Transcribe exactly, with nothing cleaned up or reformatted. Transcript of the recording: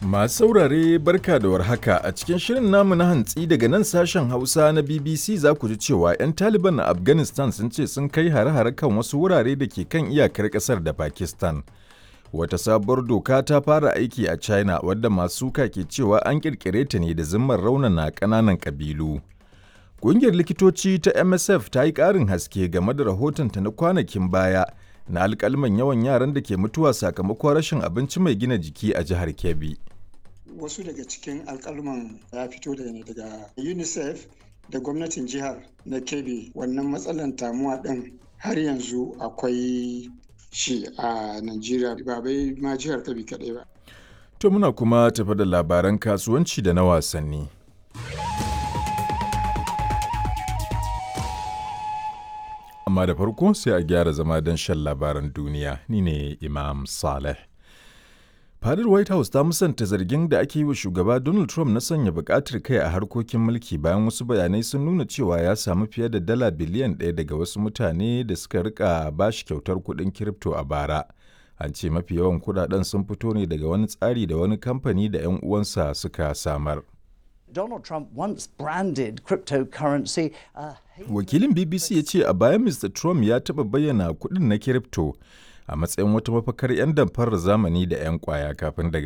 Masu saurare barka da warhaka a cikin shirin namu na hantsi daga nan sashen Hausa na B B C za ku ji cewa 'yan Taliban a Afghanistan sun ce sun kai hare-hare kan wasu wurare da ke kan iyakar ƙasar da Pakistan. Wata sabuwar doka ta fara aiki a China wadda masu suka ke cewa an ƙirƙire ta ne da zimmar raunana ƙananan ƙabilu. Ƙungiyar likitoci ta M S F ta yi ƙarin haske game da rahotonta na kwanakin baya na alƙalman yawan yaran da ke mutuwa sakamakon rashin abinci mai gina jiki a jihar Kebbi. Wasu daga cikin alƙalman ya fito daga ne daga UNICEF da gwamnatin jihar na Kebbi. Wannan matsalan tamuwa ɗin har yanzu akwai shi a Najeriya, ba bai ma jihar Kebbi kaɗai ba. To muna kuma tafi da labaran kasuwanci da na wasanni. Amma da farko sai a gyara zama don shan labaran duniya. Ni ne Imam Saleh. Fadar White House ta musanta zargin da ake yi wa shugaba Donald Trump na sanya buƙatar kai a harkokin mulki bayan wasu bayanai sun nuna cewa ya samu fiye da dala biliyan ɗaya daga wasu mutane da suka rika bashi kyautar kuɗin kiripto a bara. An ce mafi yawan kuɗaɗen sun fito ne daga wani tsari da wani kamfani da 'yan uwansa suka samar. Donald Trump once branded cryptocurrency. Uh, Wakilin B B C ya ce a baya Mister Trump ya taɓa bayyana kuɗin na kiripto a matsayin wata mafakar 'yan damfarar zamani da 'yan ƙwaya kafin daga